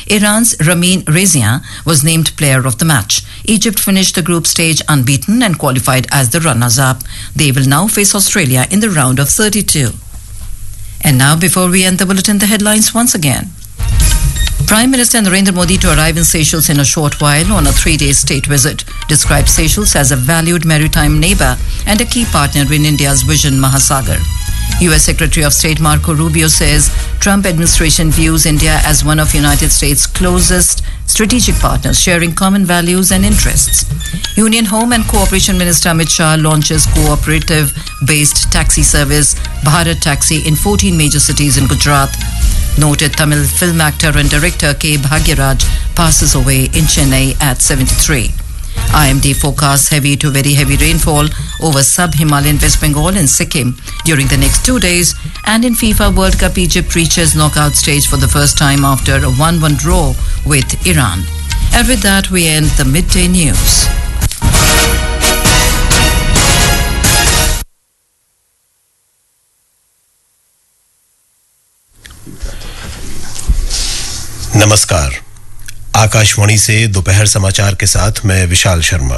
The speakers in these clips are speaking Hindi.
Iran's Ramin Rezian was named player of the match. Egypt finished the group stage unbeaten and qualified as the runners-up. They will now face Australia in the round of 32. And now, before we end the bulletin, the headlines once again. Prime Minister Narendra Modi to arrive in Seychelles in a short while on a 3-day state visit. Describes Seychelles as a valued maritime neighbor and a key partner in India's Vision Mahasagar. U.S. Secretary of State Marco Rubio says Trump administration views India as one of United States' closest strategic partners, sharing common values and interests. Union Home and Cooperation Minister Amit Shah launches cooperative-based taxi service Bharat Taxi in 14 major cities in Gujarat. Noted Tamil film actor and director K. Bhagyaraj passes away in Chennai at 73. IMD forecasts heavy to very heavy rainfall over sub-Himalayan West Bengal and Sikkim during the next 2 days. And in FIFA World Cup, Egypt reaches knockout stage for the first time after a 1-1 draw with Iran. And with that, we end the midday news. नमस्कार। आकाशवाणी से दोपहर समाचार के साथ मैं विशाल शर्मा।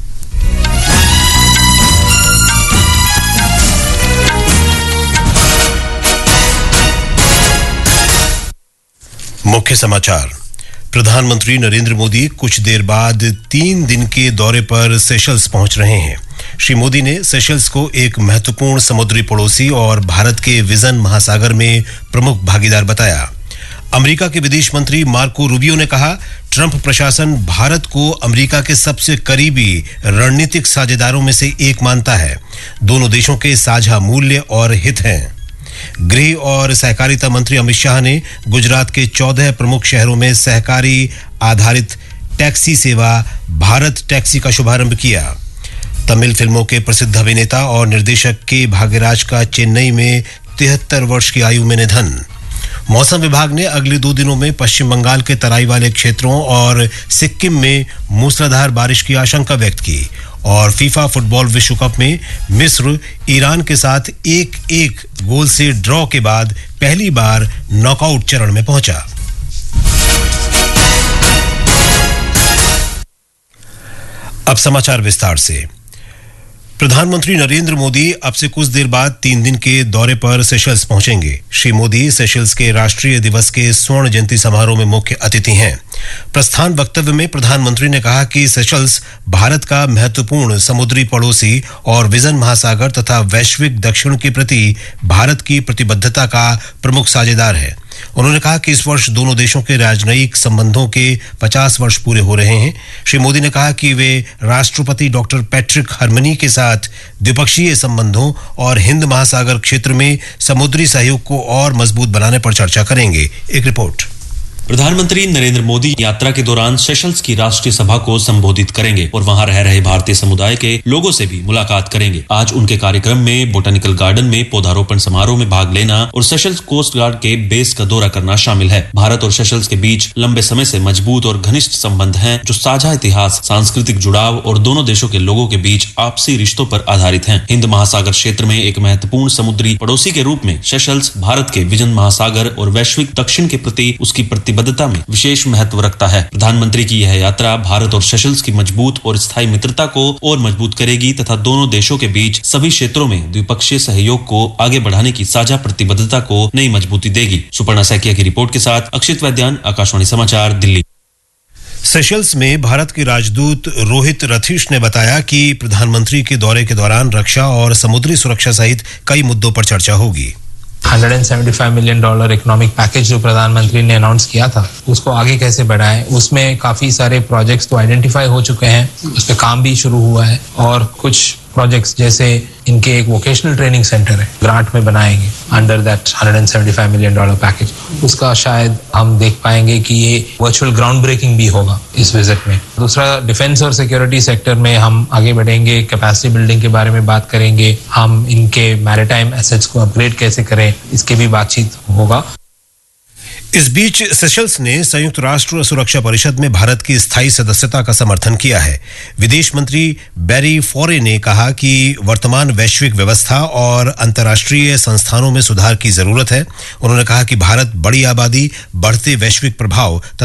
मुख्य समाचार। प्रधानमंत्री नरेंद्र मोदी कुछ देर बाद 3 दिन के दौरे पर सेशल्स पहुंच रहे हैं। श्री मोदी ने सेशल्स को एक महत्वपूर्ण समुद्री पड़ोसी और भारत के विजन महासागर में प्रमुख भागीदार बताया। अमेरिका के विदेश मंत्री मार्को रूबियो ने कहा, ट्रंप प्रशासन भारत को अमेरिका के सबसे करीबी रणनीतिक साझेदारों में से एक मानता है। दोनों देशों के साझा मूल्य और हित हैं। गृह और सहकारिता मंत्री अमित शाह ने गुजरात के 14 प्रमुख शहरों में सहकारी आधारित टैक्सी सेवा भारत टैक्सी का शुभारंभ किया। तमिल फिल्मों के प्रसिद्ध अभिनेता और निर्देशक के भाग्यराज का चेन्नई में 73 वर्ष की आयु में निधन। मौसम विभाग ने अगले 2 दिनों में पश्चिम बंगाल के तराई वाले क्षेत्रों और सिक्किम में मूसलाधार बारिश की आशंका व्यक्त की। और फीफा फुटबॉल विश्व कप में मिस्र ईरान के साथ 1-1 गोल से ड्रॉ के बाद पहली बार नॉकआउट चरण में पहुंचा। अब समाचार विस्तार से। प्रधानमंत्री नरेंद्र मोदी अब से कुछ देर बाद 3 दिन के दौरे पर सेशल्स पहुंचेंगे। श्री मोदी सेशल्स के राष्ट्रीय दिवस के स्वर्ण जयंती समारोह में मुख्य अतिथि हैं। प्रस्थान वक्तव्य में प्रधानमंत्री ने कहा कि सेशल्स भारत का महत्वपूर्ण समुद्री पड़ोसी और विजन महासागर तथा वैश्विक दक्षिण के प्रति भारत की प्रतिबद्धता का प्रमुख साझेदार है। उन्होंने कहा कि इस वर्ष दोनों देशों के राजनयिक संबंधों के 50 वर्ष पूरे हो रहे हैं। श्री मोदी ने कहा कि वे राष्ट्रपति डॉक्टर पैट्रिक हरमनी के साथ द्विपक्षीय संबंधों और हिंद महासागर क्षेत्र में समुद्री सहयोग को और मजबूत बनाने पर चर्चा करेंगे। एक रिपोर्ट। प्रधानमंत्री नरेंद्र मोदी यात्रा के दौरान सेशल्स की राष्ट्रीय सभा को संबोधित करेंगे और वहां रह रहे भारतीय समुदाय के लोगों से भी मुलाकात करेंगे। आज उनके कार्यक्रम में बोटेनिकल गार्डन में पौधारोपण समारोह में भाग लेना और सेशल्स कोस्ट गार्ड के बेस का दौरा करना शामिल है। भारत और सेशल्स के बीच लंबे समय से मजबूत और घनिष्ठ संबंध हैं, जो साझा इतिहास, सांस्कृतिक जुड़ाव और दोनों देशों के लोगों के बीच आपसी रिश्तों पर आधारित हैं। हिंद महासागर क्षेत्र में एक महत्वपूर्ण समुद्री पड़ोसी के रूप में सेशल्स भारत के विजन महासागर और वैश्विक दक्षिण के प्रति उसकी प्रतिबद्धता में विशेष महत्व रखता है। प्रधानमंत्री की यह यात्रा भारत और सेशल्स की मजबूत और स्थायी मित्रता को और मजबूत करेगी तथा दोनों देशों के बीच सभी क्षेत्रों में द्विपक्षीय सहयोग को आगे बढ़ाने की साझा प्रतिबद्धता को नई मजबूती देगी। सुपर्णा सैकिया की रिपोर्ट के साथ अक्षित वैद्यान, आकाशवाणी समाचार, दिल्ली। सेशल्स में भारत के राजदूत रोहित रथीश ने बताया कि प्रधानमंत्री के दौरे के दौरान रक्षा और समुद्री सुरक्षा सहित कई मुद्दों पर चर्चा होगी। $175 मिलियन इकोनॉमिक पैकेज जो प्रधानमंत्री ने अनाउंस किया था, उसको आगे कैसे बढ़ाएं, उसमें काफी सारे प्रोजेक्ट्स तो आइडेंटिफाई हो चुके हैं, उस पर काम भी शुरू हुआ है और कुछ प्रोजेक्ट्स जैसे इनके एक वोकेशनल ट्रेनिंग सेंटर है, ग्रांट में बनाएंगे अंडर दैट $175 मिलियन पैकेज। उसका शायद हम देख पाएंगे कि ये वर्चुअल ग्राउंड ब्रेकिंग भी होगा इस विजिट में। दूसरा, डिफेंस और सिक्योरिटी सेक्टर में हम आगे बढ़ेंगे, कैपेसिटी बिल्डिंग के बारे में बात करेंगे, हम इनके मैरिटाइम एसेट्स को अपग्रेड कैसे करें, इसके भी बातचीत होगा। इस बीच सेशल्स ने संयुक्त राष्ट्र सुरक्षा परिषद में भारत की स्थायी सदस्यता का समर्थन किया है। विदेश मंत्री बैरी फॉरे ने कहा कि वर्तमान वैश्विक व्यवस्था और अंतर्राष्ट्रीय संस्थानों में सुधार की जरूरत है। उन्होंने कहा कि भारत बड़ी आबादी, बढ़ते वैश्विक प्रभाव